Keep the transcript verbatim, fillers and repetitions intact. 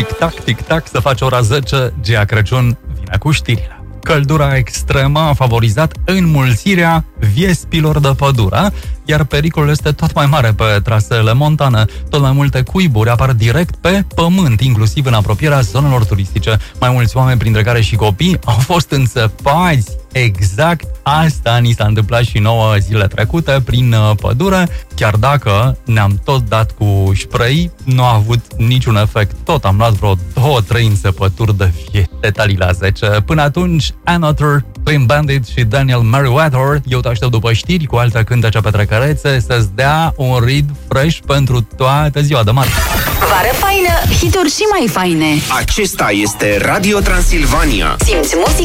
tic-tac, tic-tac, să face ora zece, Gia Crăciun vine cu știrile. Căldura extremă a favorizat înmulțirea viespilor de pădure, iar pericolul este tot mai mare pe traseele montane. Tot mai multe cuiburi apar direct pe pământ, inclusiv în apropierea zonelor turistice. Mai mulți oameni, printre care și copii, au fost înțepați. Exact asta ni s-a întâmplat și nouă zile trecute prin pădure. Chiar dacă ne-am tot dat cu spray, nu a avut niciun efect. Tot am luat vreo două, trei înțepături de vie. Detalii la zece. Până atunci, Another, Clean Bandit și Daniel Merriweather. Eu te aștept după știri cu alte cântece petrecărețe să-ți dea un read fresh pentru toată ziua de marți. Vară faină, hituri și mai faine. Acesta este Radio Transilvania. Simți muzica